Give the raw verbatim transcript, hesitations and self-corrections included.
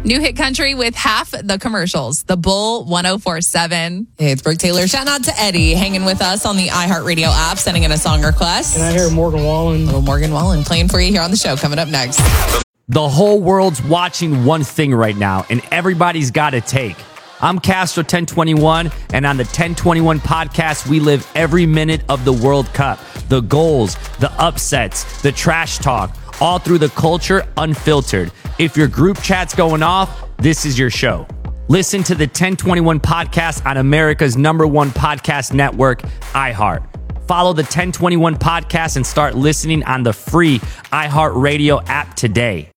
New Hit Country with half the commercials. The Bull one oh four point seven. Hey, it's Brooke Taylor. Shout out to Eddie hanging with us on the iHeartRadio app, sending in a song request. And I hear Morgan Wallen. Little Morgan Wallen playing for you here on the show. Coming up next. The whole world's watching one thing right now, and everybody's got a take. I'm Castro ten twenty-one, and on the ten twenty-one podcast, we live every minute of the World Cup. The goals, the upsets, the trash talk, all through the culture unfiltered. If your group chat's going off, this is your show. Listen to the ten twenty-one podcast on America's number one podcast network, iHeart. Follow the ten twenty-one podcast and start listening on the free iHeartRadio app today.